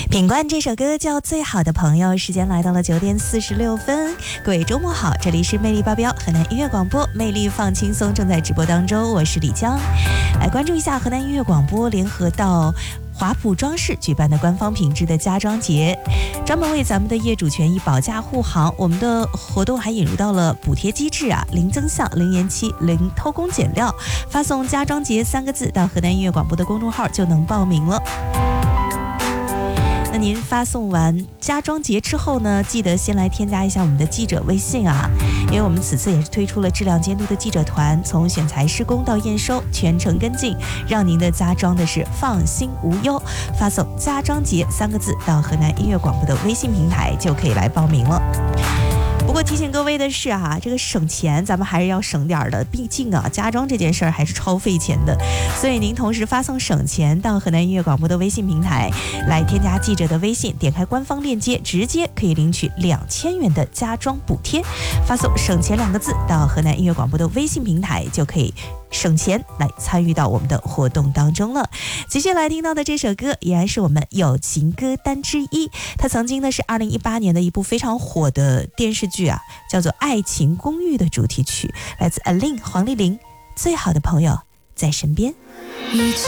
品冠这首歌叫《最好的朋友》，时间来到了9点46分。各位周末好，这里是魅力爆标河南音乐广播，魅力放轻松正在直播当中，我是李江。来关注一下河南音乐广播联合到华普装饰举办的官方品质的家装节，专门为咱们的业主权益保驾护航。我们的活动还引入到了补贴机制啊，零增项、零延期、零偷工减料，发送家装节3个字到河南音乐广播的公众号就能报名了。那您发送完家装节之后呢，记得先来添加一下我们的记者微信啊，因为我们此次也是推出了质量监督的记者团，从选材施工到验收全程跟进，让您的家装的是放心无忧。发送家装节3个字到河南音乐广播的微信平台就可以来报名了。不过提醒各位的是啊，这个省钱咱们还是要省点的，毕竟啊家装这件事儿还是超费钱的，所以您同时发送省钱到河南音乐广播的微信平台，来添加记者的微信，点开官方链接，直接可以领取2000元的家装补贴。发送省钱2个字到河南音乐广播的微信平台就可以省钱来参与到我们的活动当中了。接下来听到的这首歌依然是我们友情歌单之一，它曾经呢是2018年的一部非常火的电视剧啊，叫做《爱情公寓》的主题曲，来自 Aline 黄丽玲，最好的朋友在身边。 以前